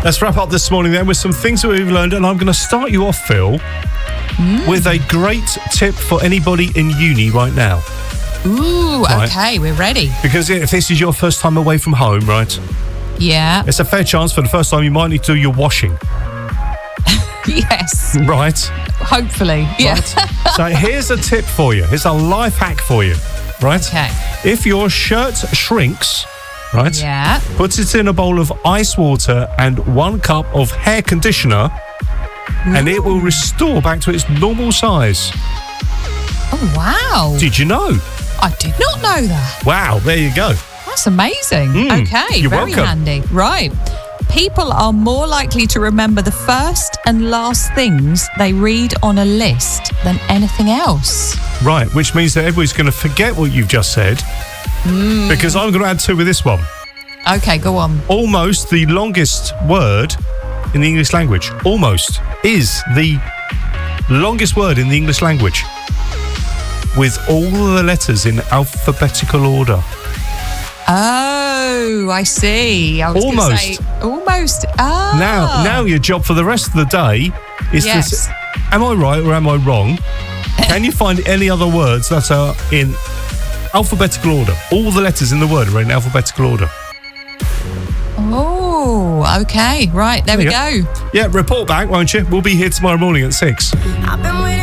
Let's wrap up this morning then with some things that we've learned, and I'm going to start you off, Phil, with a great tip for anybody in uni right now. Ooh, Right. okay, we're ready. Because if this is your first time away from home, right, Yeah. it's a fair chance for the first time you might need to do your washing, Yes. right? Hopefully. Yeah. So here's a tip for you. Here's a life hack for you, right? Okay. If your shirt shrinks, right, Yeah. put it in a bowl of ice water and 1 cup of hair conditioner, and it will restore back to its normal size. Oh, wow. Did you know? I did not know that. Wow, there you go. That's amazing. Okay, you're very welcome. handy. Right. People are more likely to remember the first and last things they read on a list than anything else. Right, which means that everybody's going to forget what you've just said, because I'm going to add 2 with this one. Okay, go on. Almost the longest word in the English language. Almost is the longest word in the English language, with all the letters in alphabetical order. Oh, I see. I was gonna Almost. say, almost. Ah. Now your job for the rest of the day is Yes. to... Am I right or am I wrong? Can you find any other words that are in alphabetical order? All the letters in the word are in alphabetical order. Oh, okay. Right, there we There go. Yeah, report back, won't you? We'll be here tomorrow morning at 6. I've been waiting.